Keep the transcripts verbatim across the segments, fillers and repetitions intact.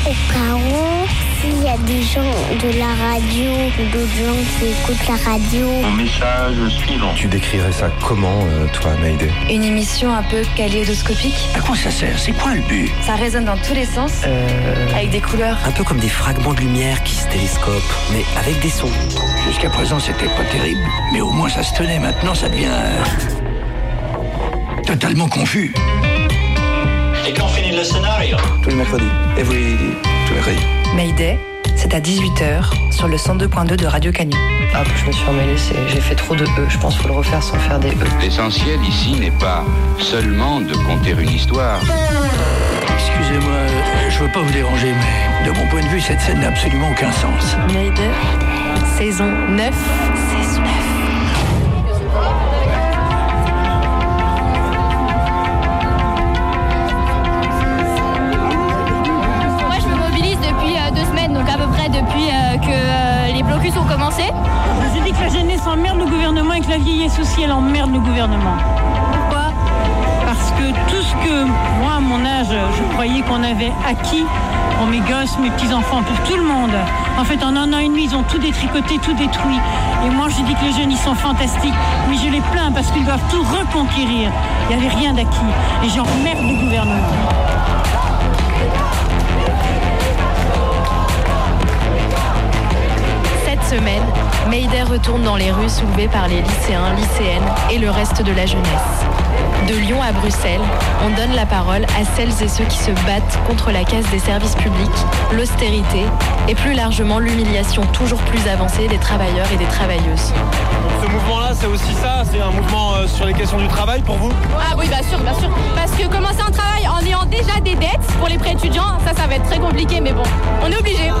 au cas où, s'il y a des gens de la radio ou d'autres gens qui écoutent la radio. Mon message suivant. Tu décrirais ça comment, euh, toi, Maïdé? Une émission un peu kaléidoscopique. À quoi ça sert? C'est quoi le but? Ça résonne dans tous les sens, euh... avec des couleurs. Un peu comme des fragments de lumière qui se télescopent, mais avec des sons. Jusqu'à présent, c'était pas terrible, mais au moins ça se tenait. Maintenant, ça devient euh, totalement confus. Et quand finit le scénario? Tous les mercredis. Every... Tous les mercredis. Mayday, c'est à dix-huit heures sur le cent deux point deux de Radio Canu. Ah, je me suis emmêlée, j'ai fait trop de E. Je pense qu'il faut le refaire sans faire des E. L'essentiel ici n'est pas seulement de conter une histoire. Excusez-moi, je veux pas vous déranger, mais de mon point de vue, cette scène n'a absolument aucun sens. Mayday, saison neuf. Saison neuf. Donc à peu près depuis euh, que euh, les blocus ont commencé. Je dis que la jeunesse emmerde le gouvernement et que la vieillesse aussi elle emmerde le gouvernement. Pourquoi? Parce que tout ce que moi à mon âge je croyais qu'on avait acquis pour mes gosses, mes petits-enfants, pour tout le monde, en fait en un an et demi ils ont tout détricoté, tout détruit. Et moi je dis que les jeunes ils sont fantastiques, mais je les plains parce qu'ils doivent tout reconquérir. Il n'y avait rien d'acquis et j'emmerde le gouvernement. Semaine, Mayday retourne dans les rues soulevées par les lycéens, lycéennes et le reste de la jeunesse. De Lyon à Bruxelles, on donne la parole à celles et ceux qui se battent contre la casse des services publics, l'austérité et plus largement l'humiliation toujours plus avancée des travailleurs et des travailleuses. Ce mouvement-là, c'est aussi ça, c'est un mouvement euh, sur les questions du travail pour vous? Ah oui, bien sûr, bien sûr. Parce que commencer un travail en ayant déjà des dettes pour les prêts étudiants, ça, ça va être très compliqué, mais bon, on est obligé.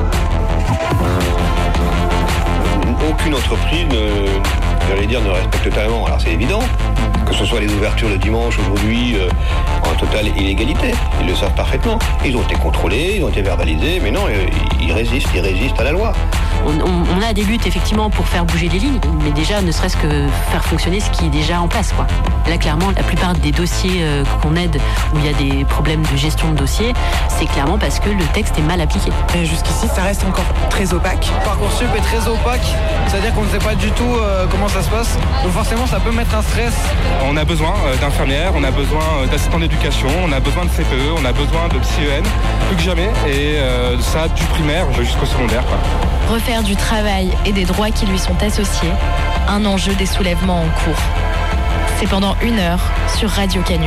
Aucune entreprise ne, j'allais dire, ne respecte totalement. Alors c'est évident, que ce soit les ouvertures le dimanche aujourd'hui euh, en totale illégalité. Ils le savent parfaitement. Ils ont été contrôlés, ils ont été verbalisés, mais non, euh, ils résistent, ils résistent à la loi. On, on, on a des luttes effectivement pour faire bouger les lignes, mais déjà ne serait-ce que faire fonctionner ce qui est déjà en place, quoi. Là clairement, la plupart des dossiers euh, qu'on aide où il y a des problèmes de gestion de dossiers, c'est clairement parce que le texte est mal appliqué. Et jusqu'ici, ça reste encore très opaque. Parcoursup est très opaque, c'est-à-dire qu'on ne sait pas du tout euh, comment ça se passe. Donc forcément, ça peut mettre un stress. On a besoin euh, d'infirmières, on a besoin euh, d'assistants d'éducation, on a besoin de C P E, on a besoin de psy E N, plus que jamais, et euh, ça du primaire jusqu'au secondaire, quoi. Refaire du travail et des droits qui lui sont associés, un enjeu des soulèvements en cours. C'est pendant une heure sur Radio Canu.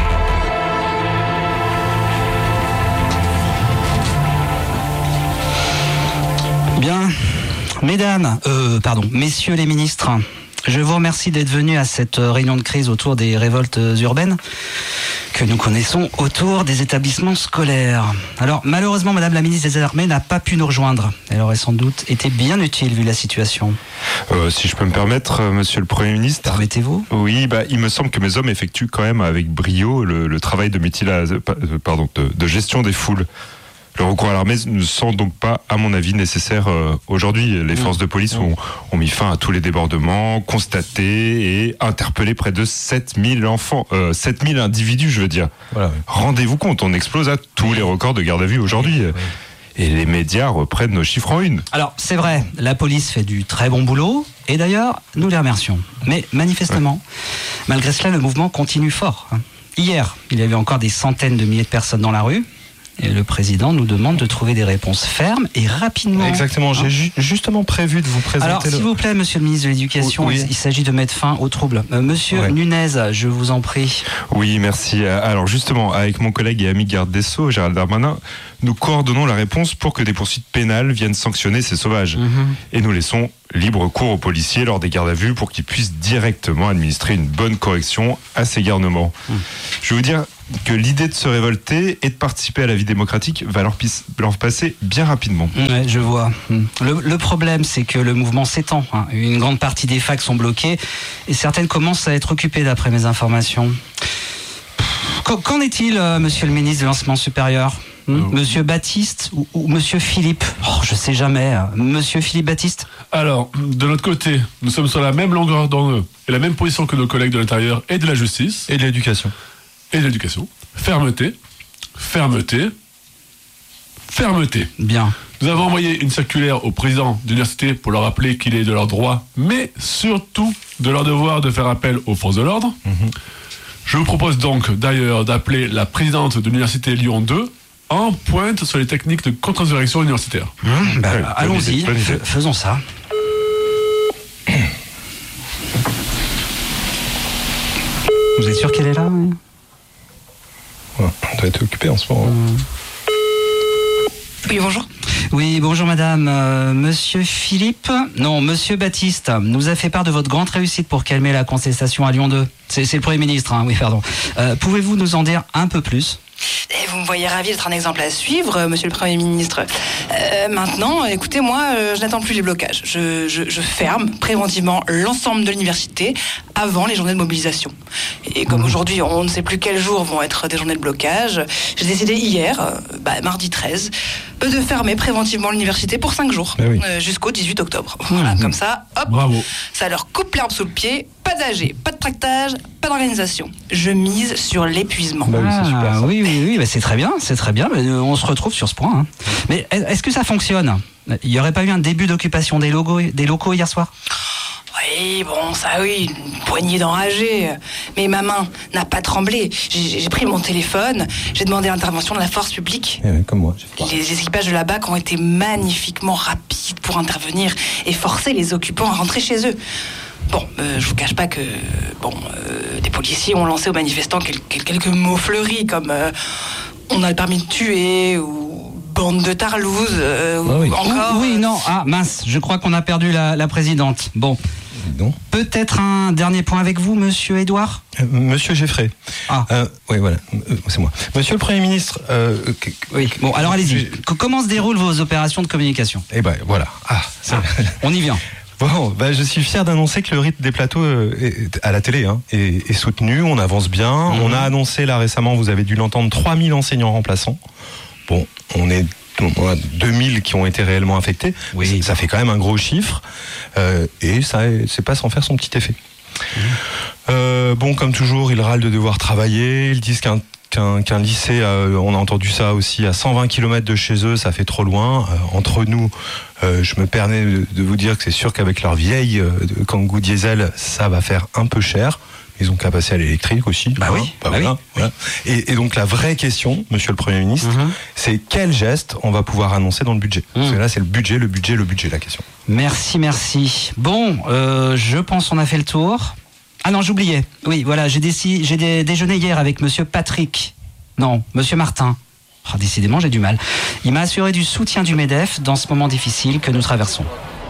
Bien, mesdames, euh, pardon, messieurs les ministres, je vous remercie d'être venus à cette réunion de crise autour des révoltes urbaines que nous connaissons autour des établissements scolaires. Alors, malheureusement, Madame la ministre des Armées n'a pas pu nous rejoindre. Elle aurait sans doute été bien utile vu la situation. Euh, si je peux me permettre, euh, Monsieur le Premier ministre. Permettez-vous ? Oui, bah, il me semble que mes hommes effectuent quand même avec brio le, le travail de mutilage, euh, pardon, de, de gestion des foules. Le recours à l'armée ne semble donc pas, à mon avis, nécessaire euh, aujourd'hui. Les forces de police ont, ont mis fin à tous les débordements, constaté et interpellé près de sept mille enfants, euh, sept mille individus, je veux dire. Voilà, oui. Rendez-vous compte, on explose à tous les records de garde à vue aujourd'hui. Oui. Et les médias reprennent nos chiffres en une. Alors, c'est vrai, la police fait du très bon boulot, et d'ailleurs, nous les remercions. Mais manifestement, ouais. malgré cela, le mouvement continue fort. Hier, il y avait encore des centaines de milliers de personnes dans la rue. Et le président nous demande de trouver des réponses fermes et rapidement. Exactement, j'ai ju- justement prévu de vous présenter. Alors, le... s'il vous plaît, monsieur le ministre de l'Éducation, oui. il, il s'agit de mettre fin aux troubles. Euh, monsieur ouais. Nunez, je vous en prie. Oui, merci. Alors justement, avec mon collègue et ami garde des Sceaux, Gérald Darmanin, nous coordonnons la réponse pour que des poursuites pénales viennent sanctionner ces sauvages. Mm-hmm. Et nous laissons libre cours aux policiers lors des gardes à vue pour qu'ils puissent directement administrer une bonne correction à ces garnements. Mm. Je vais vous dire que l'idée de se révolter et de participer à la vie démocratique va leur, pis- leur passer bien rapidement. Ouais, je vois. Le, le problème, c'est que le mouvement s'étend. Hein. Une grande partie des facs sont bloquées et certaines commencent à être occupées d'après mes informations. Qu'en, qu'en est-il, euh, monsieur le ministre de l'Enseignement supérieur ? Hum, Monsieur Baptiste ou, ou Monsieur Philippe? Oh, je sais jamais. Monsieur Philippe Baptiste? Alors, de notre côté, nous sommes sur la même longueur d'onde et la même position que nos collègues de l'Intérieur et de la Justice. Et de l'Éducation. Et de l'Éducation. Fermeté. Fermeté. fermeté. Bien. Nous avons envoyé une circulaire au président de l'université pour leur rappeler qu'il est de leur droit, mais surtout de leur devoir de faire appel aux forces de l'ordre. Mmh. Je vous propose donc d'ailleurs d'appeler la présidente de l'université Lyon deux en pointe sur les techniques de contre-insurrection universitaire. Mmh, bah, ouais, allons-y, f- faisons ça. Vous êtes sûr qu'elle est là, oui? Ouais, on doit être occupé en ce moment. Mmh. Oui, bonjour. Oui, bonjour madame. Euh, monsieur Philippe, non, monsieur Baptiste, nous a fait part de votre grande réussite pour calmer la contestation à Lyon deux. C'est, c'est le Premier ministre, hein, oui, pardon. Euh, pouvez-vous nous en dire un peu plus ? Et vous me voyez ravi d'être un exemple à suivre, euh, monsieur le Premier ministre. Euh, maintenant, écoutez, moi, euh, je n'attends plus les blocages. Je, je, je ferme préventivement l'ensemble de l'université avant les journées de mobilisation. Et comme mmh. aujourd'hui, on ne sait plus quels jours vont être des journées de blocage, j'ai décidé hier, euh, bah, mardi treize, de fermer préventivement l'université pour cinq jours, ah oui. euh, jusqu'au dix-huit octobre. Voilà, mmh. comme ça, hop, bravo. Ça leur coupe l'herbe sous le pied. Pas d'A G, pas de tractage, pas d'organisation. Je mise sur l'épuisement. Bah oui, c'est super, ça. oui, oui, oui, bah c'est très bien, c'est très bien. Mais on se retrouve sur ce point. Hein. Mais est-ce que ça fonctionne ? Il n'y aurait pas eu un début d'occupation des locaux, des locaux hier soir ? Oui, bon, ça oui, une poignée d'enragés. Mais ma main n'a pas tremblé. J'ai, j'ai pris mon téléphone, j'ai demandé l'intervention de la force publique. Eh oui, comme moi. Les, les équipages de la B A C ont été magnifiquement rapides pour intervenir et forcer les occupants à rentrer chez eux. Bon, euh, je vous cache pas que bon, euh, des policiers ont lancé aux manifestants quel, quel, quelques mots fleuris comme euh, on a le permis de tuer ou bande de tarlouses euh, ah oui. ou encore. Oui, non, ah mince, je crois qu'on a perdu la, la présidente. Bon, non. Peut-être un dernier point avec vous, monsieur Édouard. Euh, monsieur Geffray. Ah, euh, oui, voilà, euh, c'est moi. Monsieur le Premier ministre. Euh, oui. Bon, alors allez-y. Comment se déroulent vos opérations de communication ? Eh ben voilà. Ah, ah on y vient. Bon, bah, je suis fier d'annoncer que le rythme des plateaux euh, est, à la télé hein, est, est soutenu, on avance bien. Mmh. On a annoncé là récemment, vous avez dû l'entendre, trois mille enseignants remplaçants. Bon, on est on a deux mille qui ont été réellement affectés. Oui. Ça fait quand même un gros chiffre euh, et ça c'est pas sans faire son petit effet. Mmh. Euh, bon, comme toujours, ils râlent de devoir travailler, ils disent qu'un Qu'un, qu'un lycée, euh, on a entendu ça aussi, à cent vingt kilomètres de chez eux, ça fait trop loin. Euh, entre nous, euh, je me permets de, de vous dire que c'est sûr qu'avec leur vieille euh, Kangoo diesel, ça va faire un peu cher. Ils ont qu'à passer à l'électrique aussi. Bah oui. Bah bah voilà, oui. voilà. Et, et donc la vraie question, monsieur le Premier ministre, mm-hmm. c'est quel geste on va pouvoir annoncer dans le budget. Mm. Parce que là, c'est le budget, le budget, le budget, la question. Merci, merci. Bon, euh, je pense qu'on a fait le tour. Ah non, j'oubliais. Oui, voilà, j'ai, déci- j'ai dé- déjeuné hier avec monsieur Patrick. Non, monsieur Martin. Oh, décidément, j'ai du mal. Il m'a assuré du soutien du MEDEF dans ce moment difficile que nous traversons.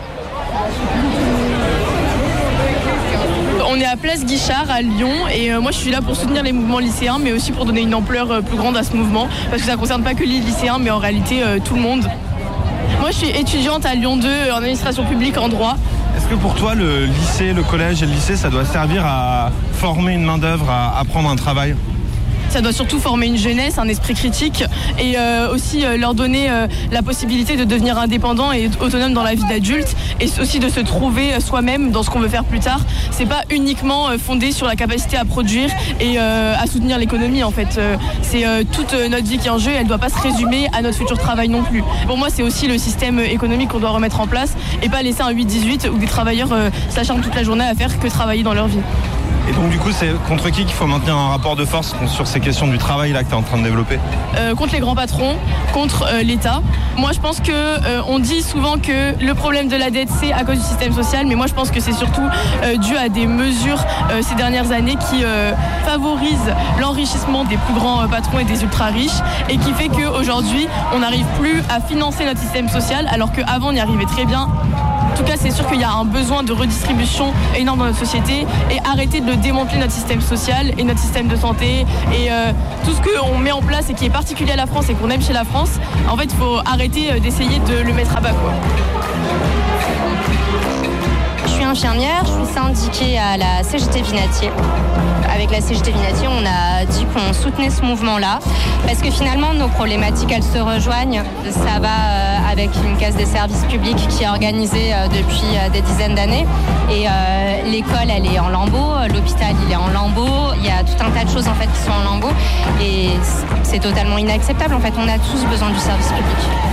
On est à Place Guichard à Lyon et euh, moi je suis là pour soutenir les mouvements lycéens mais aussi pour donner une ampleur euh, plus grande à ce mouvement parce que ça ne concerne pas que les lycéens mais en réalité euh, tout le monde. Moi je suis étudiante à Lyon deux en administration publique en droit. Est-ce que pour toi le lycée, le collège et le lycée ça doit servir à former une main d'œuvre, à apprendre un travail ? Ça doit surtout former une jeunesse, un esprit critique et euh, aussi euh, leur donner euh, la possibilité de devenir indépendant et autonome dans la vie d'adulte et aussi de se trouver soi-même dans ce qu'on veut faire plus tard. C'est pas uniquement euh, fondé sur la capacité à produire et euh, à soutenir l'économie en fait. Euh, c'est euh, toute notre vie qui est en jeu et elle doit pas se résumer à notre futur travail non plus. Pour moi c'est aussi le système économique qu'on doit remettre en place et pas laisser un huit dix-huit où des travailleurs euh, s'acharnent toute la journée à faire que travailler dans leur vie. Et donc du coup, c'est contre qui qu'il faut maintenir un rapport de force sur ces questions du travail là que tu es en train de développer ? euh, Contre les grands patrons, contre euh, l'État. Moi, je pense que euh, on dit souvent que le problème de la dette, c'est à cause du système social, mais moi, je pense que c'est surtout euh, dû à des mesures euh, ces dernières années qui euh, favorisent l'enrichissement des plus grands euh, patrons et des ultra-riches et qui fait qu'aujourd'hui, on n'arrive plus à financer notre système social alors qu'avant, on y arrivait très bien. En tout cas, c'est sûr qu'il y a un besoin de redistribution énorme dans notre société et arrêter de démanteler notre système social et notre système de santé et euh, tout ce qu'on met en place et qui est particulier à la France et qu'on aime chez la France, en fait, il faut arrêter d'essayer de le mettre à bas, quoi. Je suis infirmière, je suis syndiquée à la C G T Vinatier. Avec la C G T Vinatier, on a dit qu'on soutenait ce mouvement-là parce que finalement, nos problématiques, elles se rejoignent. Ça va euh, avec une caisse des services publics qui est organisée euh, depuis euh, des dizaines d'années. Et euh, l'école, elle est en lambeaux, l'hôpital, il est en lambeaux. Il y a tout un tas de choses en fait qui sont en lambeaux. Et c'est totalement inacceptable. En fait, on a tous besoin du service public.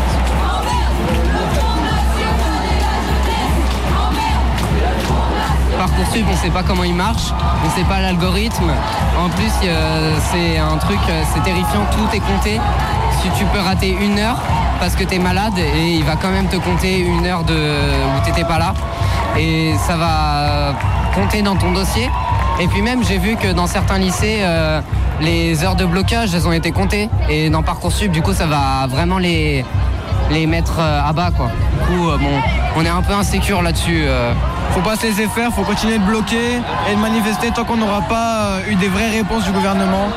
Parcoursup, on ne sait pas comment il marche, on ne sait pas l'algorithme. En plus, euh, c'est un truc, euh, c'est terrifiant, tout est compté. Si tu peux rater une heure parce que tu es malade, et il va quand même te compter une heure de, où tu n'étais pas là. Et ça va compter dans ton dossier. Et puis même, j'ai vu que dans certains lycées, euh, les heures de blocage, elles ont été comptées. Et dans Parcoursup, du coup, ça va vraiment les, les mettre à bas, quoi. Du coup, euh, bon, on est un peu insécure là-dessus. Euh. Faut pas se laisser faire, faut continuer de bloquer et de manifester tant qu'on n'aura pas eu des vraies réponses du gouvernement.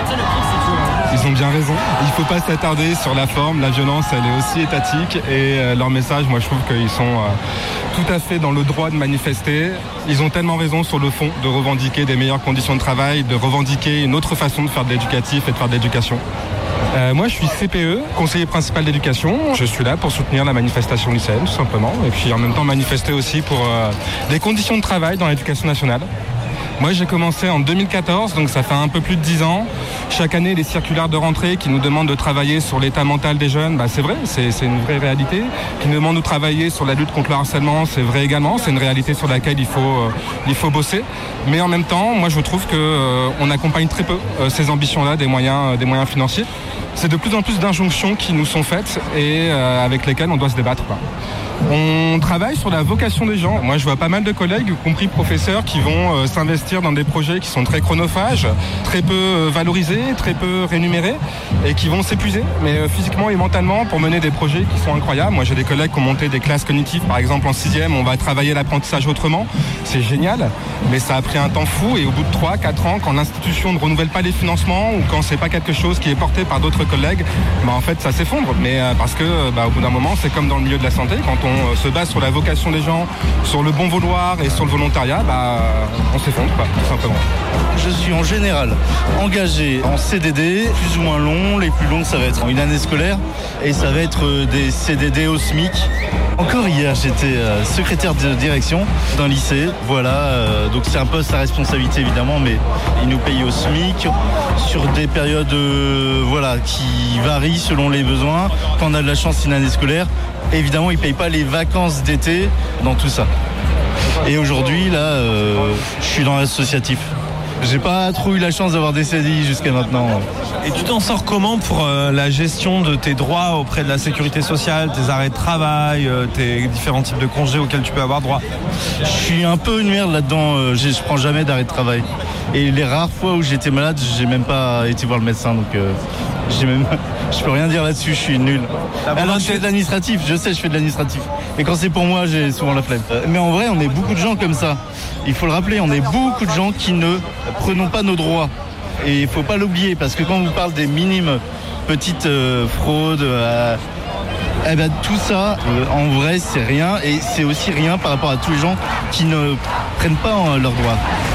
Ils ont bien raison. Il ne faut pas s'attarder sur la forme. La violence, elle est aussi étatique. Et euh, leur message, moi, je trouve qu'ils sont euh, tout à fait dans le droit de manifester. Ils ont tellement raison sur le fond de revendiquer des meilleures conditions de travail, de revendiquer une autre façon de faire de l'éducatif et de faire de l'éducation. Euh, moi, je suis C P E, conseiller principal d'éducation. Je suis là pour soutenir la manifestation lycéenne, tout simplement. Et puis, en même temps, manifester aussi pour euh, des conditions de travail dans l'éducation nationale. Moi, j'ai commencé en deux mille quatorze, donc ça fait un peu plus de dix ans. Chaque année, les circulaires de rentrée qui nous demandent de travailler sur l'état mental des jeunes, bah, c'est vrai, c'est, c'est une vraie réalité. Qui nous demandent de travailler sur la lutte contre le harcèlement, c'est vrai également. C'est une réalité sur laquelle il faut, euh, il faut bosser. Mais en même temps, moi, je trouve qu'on euh, accompagne très peu euh, ces ambitions-là des moyens, euh, des moyens financiers. C'est de plus en plus d'injonctions qui nous sont faites et euh, avec lesquelles on doit se débattre, quoi. On travaille sur la vocation des gens. Moi, je vois pas mal de collègues, y compris professeurs, qui vont euh, s'investir dans des projets qui sont très chronophages, très peu euh, valorisés, très peu rémunérés, et qui vont s'épuiser, mais euh, physiquement et mentalement, pour mener des projets qui sont incroyables. Moi, j'ai des collègues qui ont monté des classes cognitives, par exemple en sixième, on va travailler l'apprentissage autrement. C'est génial, mais ça a pris un temps fou, et au bout de trois, quatre ans, quand l'institution ne renouvelle pas les financements, ou quand c'est pas quelque chose qui est porté par d'autres collègues, bah, en fait, ça s'effondre. Mais euh, parce que, bah, au bout d'un moment, c'est comme dans le milieu de la santé, quand on On se base sur la vocation des gens, sur le bon vouloir et sur le volontariat, bah, on s'effondre, quoi, tout simplement. Je suis en général engagé en C D D, plus ou moins long. Les plus longs, ça va être une année scolaire et ça va être des C D D au SMIC. Encore hier, j'étais secrétaire de direction d'un lycée. Voilà, euh, donc c'est un poste à responsabilité évidemment, mais ils nous payent au SMIC sur des périodes euh, voilà, qui varient selon les besoins. Quand on a de la chance, c'est une année scolaire. Évidemment, ils ne payent pas les vacances d'été dans tout ça. Et aujourd'hui, là, euh, je suis dans l'associatif. J'ai pas trop eu la chance d'avoir des C D I jusqu'à maintenant. Et tu t'en sors comment pour euh, la gestion de tes droits auprès de la sécurité sociale, tes arrêts de travail, euh, tes différents types de congés auxquels tu peux avoir droit? Je suis un peu une merde là-dedans. Euh, je prends jamais d'arrêt de travail. Et les rares fois où j'étais malade, j'ai même pas été voir le médecin. Donc euh, j'ai même, je peux rien dire là-dessus. Je suis nul. Alors je fais de l'administratif. Je sais, je fais de l'administratif. Mais quand c'est pour moi, j'ai souvent la flemme. Euh, mais en vrai, on est beaucoup de gens comme ça. Il faut le rappeler, on est beaucoup de gens qui ne prenons pas nos droits. Et il ne faut pas l'oublier, parce que quand on vous parle des minimes petites euh, fraudes, euh, eh ben, tout ça, euh, en vrai, c'est rien. Et c'est aussi rien par rapport à tous les gens qui ne prennent pas euh, leurs droits.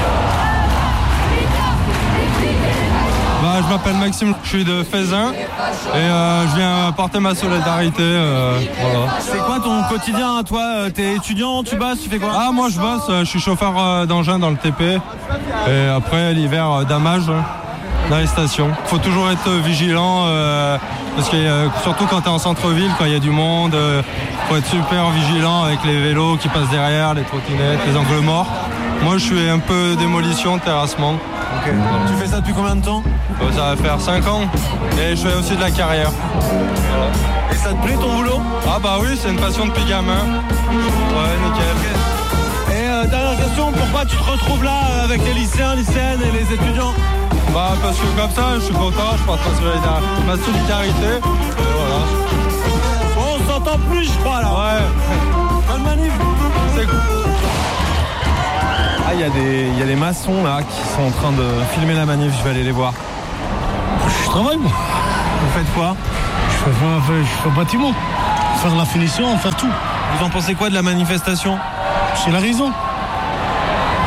Bah, je m'appelle Maxime, je suis de Faisin et euh, je viens apporter ma solidarité. Euh, voilà. C'est quoi ton quotidien, toi? T'es étudiant, tu bosses, tu fais quoi? Ah, moi je bosse, je suis chauffeur euh, d'engin dans le T P et après l'hiver euh, damage dans les stations. Faut toujours être vigilant euh, parce que euh, surtout quand t'es en centre-ville, quand il y a du monde, euh, faut être super vigilant avec les vélos qui passent derrière, les trottinettes, les angles morts. Moi je suis un peu démolition, terrassement. Okay. Tu fais ça depuis combien de temps? Ça va faire cinq ans et je fais aussi de la carrière. Voilà. Et ça te plaît ton boulot? Ah bah oui, c'est une passion depuis gamin. Ouais, nickel. Et euh, dernière question, pourquoi tu te retrouves là avec les lycéens, lycéennes et les étudiants? Bah parce que comme ça, je suis content, je partage ma solidarité. Et voilà. Bon, on s'entend plus, je crois là. Ouais. Bonne manif. C'est cool. Ah, il y a des, il y a des maçons là qui sont en train de filmer la manif, je vais aller les voir. Je travaille moi. Vous faites quoi? Je fais, je fais bâtiment, faire la finition, faire tout. Vous en pensez quoi de la manifestation? C'est la raison.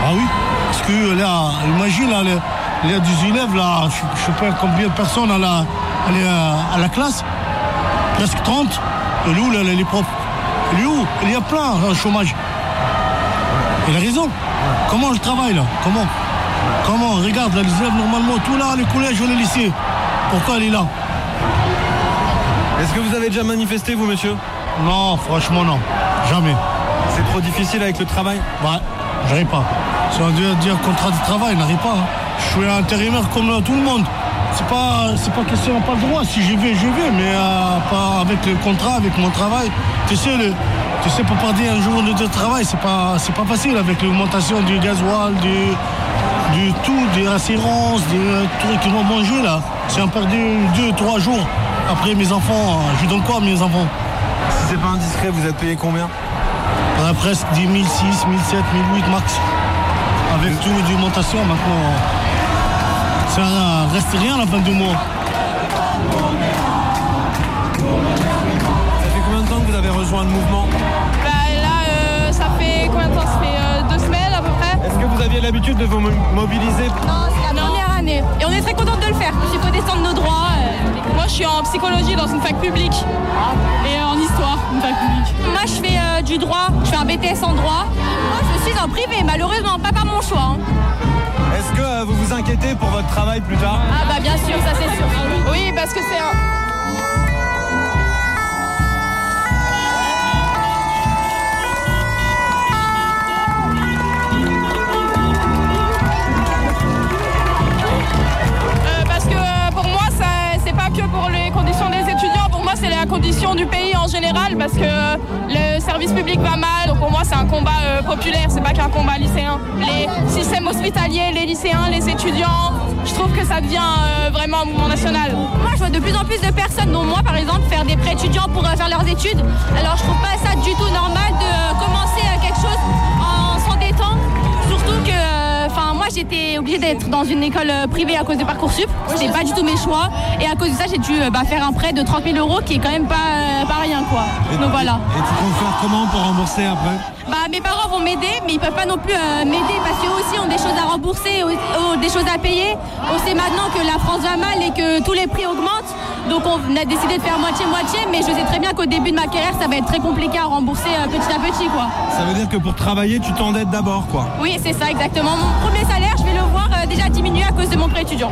Ah oui, parce que là, imagine, là, il y a des élèves, là, je ne sais pas combien de personnes à la, à la, à la classe, presque trente. Et où, là, les profs? Il est où? Il y a plein, un chômage. Il a raison. Comment je travaille, là? Comment? Comment? Regarde, là, les élèves, normalement, tout là, les collèges ou les lycées. Pourquoi elle est là? Est-ce que vous avez déjà manifesté, vous, monsieur? Non, franchement, non. Jamais. C'est trop difficile avec le travail? Ouais, j'arrive pas. Si on doit dire contrat de travail, n'arrive pas. Hein. Je suis intérimaire comme tout le monde. C'est pas, c'est pas question, on n'a pas le droit. Si j'y vais, je vais, mais euh, pas avec le contrat, avec mon travail. Tu sais, le, tu sais, pour partir un jour de travail, c'est pas, c'est pas facile avec l'augmentation du gasoil, du, du tout, des assurances, des trucs qu'ils vont manger là. Si on perdu deux, trois jours après mes enfants, je donne quoi à mes enfants? Si c'est pas indiscret, vous êtes payé combien? On a presque dix mille six, mille sept, mille huit max. Avec tout l'augmentation maintenant. Ça reste rien à la fin du mois. Ça fait combien de temps que vous avez rejoint le mouvement? Bah là, euh, ça fait combien de temps? Ça fait euh, deux semaines à peu près. Est-ce que vous aviez l'habitude de vous mobiliser? Non, c'est la première année. Et on est très contente de le faire. Il faut descendre nos droits. Euh. Moi, je suis en psychologie dans une fac publique. Et euh, en histoire, une fac publique. Moi, je fais euh, du droit. Je fais un B T S en droit. Moi, je suis en privé, malheureusement, pas par mon choix. Hein. Est-ce que euh, vous vous inquiétez pour votre travail plus tard? Ah bah bien sûr, ça c'est sûr. Oui, parce que c'est un... Euh, parce que euh, pour moi, ça, c'est pas que pour les conditions des étudiants. Pour moi, c'est la condition du pays en général, parce que euh, le service public va mal. Donc pour moi, c'est un combat euh, populaire, c'est pas qu'un combat lycéen. Les systèmes hospitaliers, les lycéens, les étudiants, je trouve que ça devient euh, vraiment un mouvement national. Moi, je vois de plus en plus de personnes, dont moi par exemple, faire des prêts étudiants pour euh, faire leurs études. Alors je trouve pas ça du tout normal de euh, commencer euh, quelque chose en s'endettant. Surtout que, enfin, euh, moi j'étais obligée d'être dans une école euh, privée à cause de Parcoursup. C'était pas du tout mes choix. Et à cause de ça, j'ai dû euh, bah, faire un prêt de trente mille euros qui est quand même pas, euh, pas rien, quoi. Et Donc voilà. Et tu comptes faire comment pour rembourser après? Bah, mes parents vont m'aider, mais ils peuvent pas non plus euh, m'aider parce qu'eux aussi ont des choses à rembourser, ont des choses à payer. On sait maintenant que la France va mal et que tous les prix augmentent. Donc on a décidé de faire moitié-moitié, mais je sais très bien qu'au début de ma carrière, ça va être très compliqué à rembourser euh, petit à petit, quoi. Ça veut dire que pour travailler, tu t'endettes d'abord, quoi? Oui, c'est ça, exactement. Mon premier salaire, je vais le voir euh, déjà diminuer à cause de mon prêt étudiant.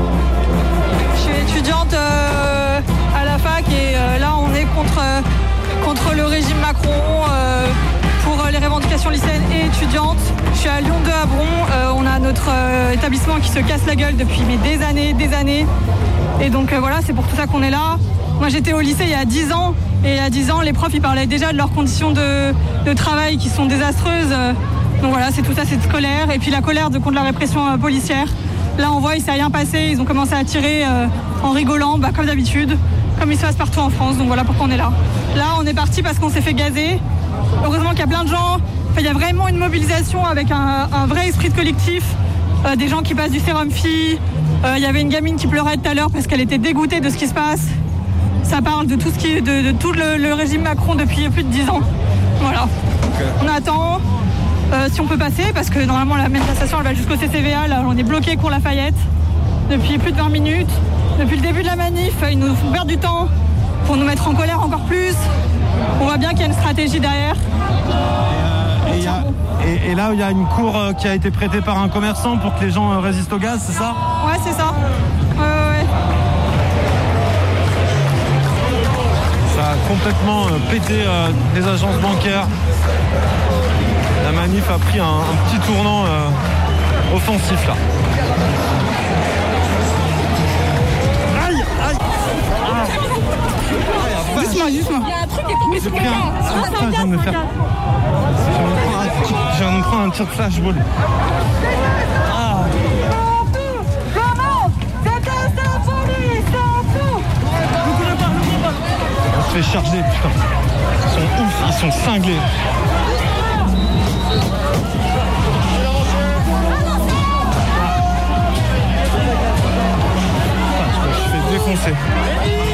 Je suis étudiante euh, à la fac et euh, là, on est contre, euh, contre le régime Macron. Euh, pour les revendications lycéennes et étudiantes. Je suis à Lyon deux à Bron. Euh, on a notre euh, établissement qui se casse la gueule depuis mais des années, des années. Et donc euh, voilà, c'est pour tout ça qu'on est là. Moi j'étais au lycée il y a dix ans et il y a dix ans, les profs ils parlaient déjà de leurs conditions de, de travail qui sont désastreuses. Donc voilà, c'est tout ça, cette colère. Et puis la colère de contre la répression euh, policière. Là on voit, il ne s'est rien passé. Ils ont commencé à tirer euh, en rigolant, bah, comme d'habitude, comme il se passe partout en France. Donc voilà pourquoi on est là. Là on est parti parce qu'on s'est fait gazer. Heureusement qu'il y a plein de gens, enfin, il y a vraiment une mobilisation avec un, un vrai esprit de collectif, euh, des gens qui passent du sérum filles, euh, il y avait une gamine qui pleurait tout à l'heure parce qu'elle était dégoûtée de ce qui se passe. Ça parle de tout, ce qui, de, de tout le, le régime Macron depuis plus de dix ans. Voilà. Okay. On attend euh, si on peut passer parce que normalement la manifestation elle va jusqu'au C C V A, là on est bloqué pour Lafayette depuis plus de vingt minutes. Depuis le début de la manif, ils nous font perdre du temps pour nous mettre en colère encore plus. On voit bien qu'il y a une stratégie derrière. Et, euh, et, y a, et, et là, il y a une cour euh, qui a été prêtée par un commerçant pour que les gens euh, résistent au gaz, c'est ça? Ouais, c'est ça. Ouais, ouais. Ça a complètement euh, pété euh, les agences bancaires. La manif a pris un, un petit tournant euh, offensif là. Aïe, aïe. Ah. Doucement, doucement. Il y a un truc qui est tombé sur mon camp. Putain, je viens de me faire. Je viens de me prendre un tir de flashball. Ah. On se fait charger, putain. Ils sont ouf, ils sont cinglés. Je me fais défoncer.